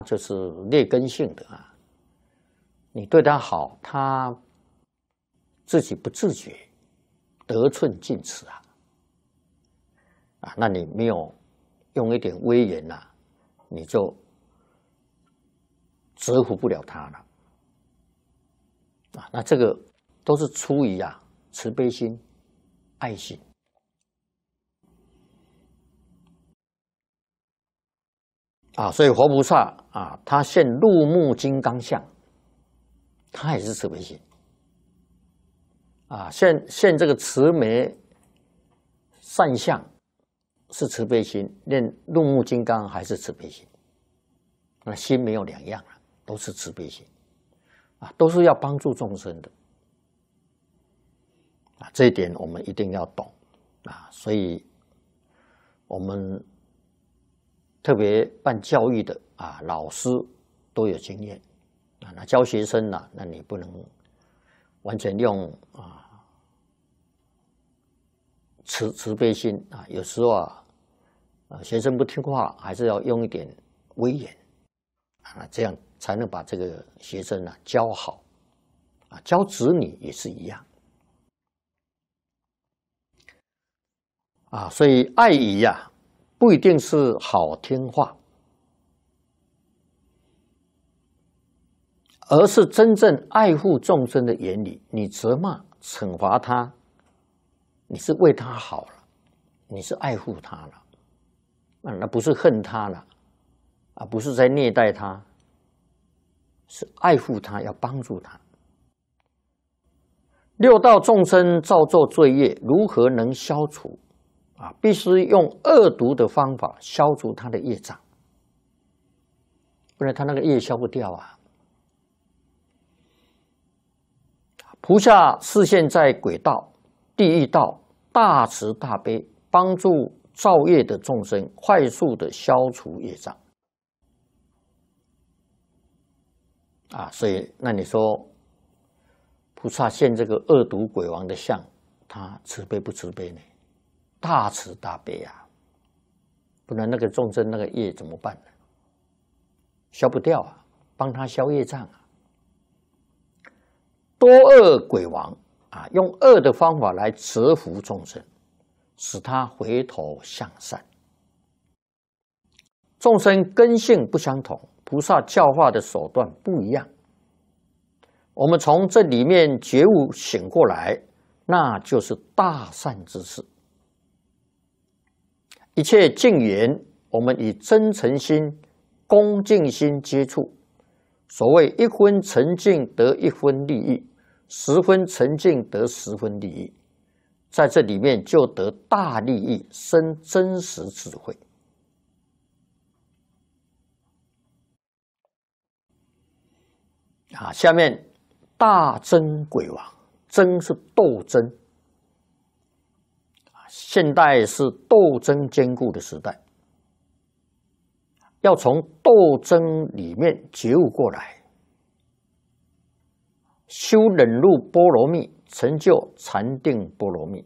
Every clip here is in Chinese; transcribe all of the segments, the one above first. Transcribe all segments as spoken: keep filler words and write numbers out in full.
就是劣根性的啊。你对他好，他自己不自觉，得寸进尺啊。啊，那你没有用一点威严呐、啊，你就折服不了他了。啊，那这个都是出于啊慈悲心、爱心。啊，所以活菩萨啊，他现入目金刚相，他也是慈悲心。啊，现现这个慈眉善相是慈悲心，练入目金刚还是慈悲心。那心没有两样了，都是慈悲心。啊，都是要帮助众生的。啊，这一点我们一定要懂。啊，所以我们特别办教育的啊，老师都有经验啊。那教学生呢、啊，那你不能完全用啊慈慈悲心啊。有时候啊，啊学生不听话，还是要用一点威严啊，这样才能把这个学生呢、啊、教好啊。教子女也是一样啊。所以爱语呀、啊。不一定是好听话，而是真正爱护众生的言语。你责骂、惩罚他，你是为他好了，你是爱护他了，啊，那不是恨他了，啊，不是在虐待他，是爱护他，要帮助他。六道众生造作罪业，如何能消除？啊，必须用恶毒的方法消除他的业障，不然他那个业消不掉啊。菩萨示现在鬼道、地狱道，大慈大悲，帮助造业的众生快速的消除业障。啊，所以那你说，菩萨现这个恶毒鬼王的相，他慈悲不慈悲呢？大慈大悲啊，不然那个众生那个业怎么办呢？消不掉啊，帮他消业障啊。多恶鬼王啊，用恶的方法来折服众生，使他回头向善。众生根性不相同，菩萨教化的手段不一样。我们从这里面觉悟醒过来，那就是大善之事。一切境缘，我们以真诚心、恭敬心接触。所谓一分沉静得一分利益，十分沉静得十分利益，在这里面就得大利益，生真实智慧。啊，下面大争鬼王，争是斗争。现代是斗争坚固的时代，要从斗争里面觉悟过来，修忍辱波罗蜜，成就禅定波罗蜜。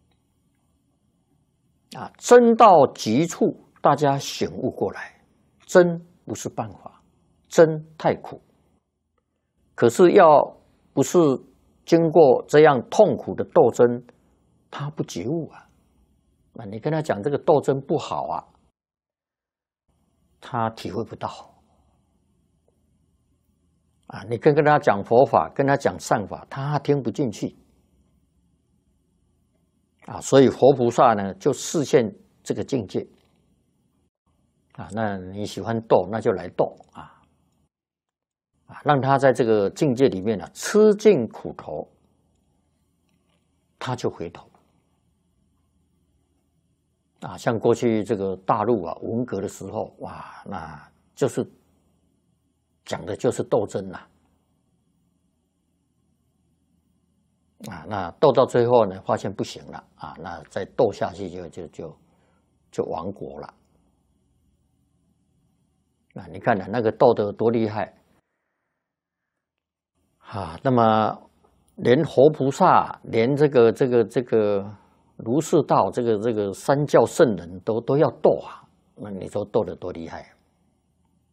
啊，争到极处，大家醒悟过来，争不是办法，争太苦。可是要不是经过这样痛苦的斗争，他不觉悟啊。啊，你跟他讲这个斗争不好啊，他体会不到。啊，你跟跟他讲佛法，跟他讲善法，他听不进去。啊，所以活菩萨呢，就示现这个境界。啊，那你喜欢斗，那就来斗啊，啊，让他在这个境界里面呢，吃尽苦头，他就回头。啊，像过去这个大陆啊，文革的时候，哇，那就是讲的就是斗争啦。啊，那斗到最后呢，发现不行了啊，那再斗下去就就就就亡国了。啊，你看呢，那个斗得多厉害啊！那么连活菩萨，连这个这个这个。儒释道这个这个三教圣人都都要斗啊，那你说斗得多厉害？